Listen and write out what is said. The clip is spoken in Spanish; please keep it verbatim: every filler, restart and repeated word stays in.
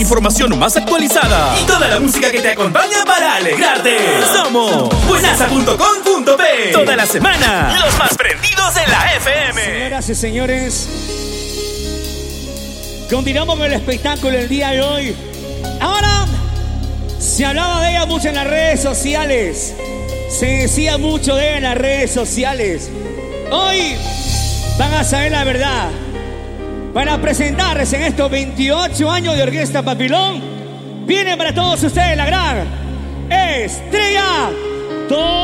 información más actualizada y toda la música que te acompaña para alegrarte. Somos buenaza punto com punto pe. Toda la semana, los más prendidos en la F M. Señoras y señores, continuamos con el espectáculo el día de hoy. Ahora, se hablaba de ella mucho en las redes sociales. Se decía mucho de ella en las redes sociales. Hoy van a saber la verdad. Para presentarles en estos veintiocho años de Orquesta Papilón, viene para todos ustedes la gran estrella.